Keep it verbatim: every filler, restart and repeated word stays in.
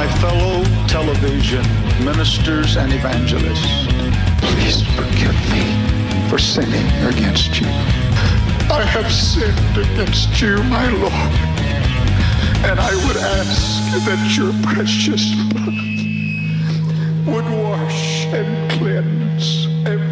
my fellow television ministers and evangelists, please forgive me for sinning against you. I have sinned against you, my Lord, and I would ask that your precious blood would wash and cleanse every